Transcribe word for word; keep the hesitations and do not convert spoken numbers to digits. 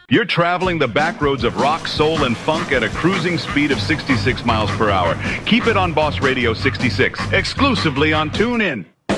You're traveling the back roads of rock, soul, and funk at a cruising speed of sixty-six miles per hour. Keep it on Boss Radio sixty-six, exclusively on TuneIn.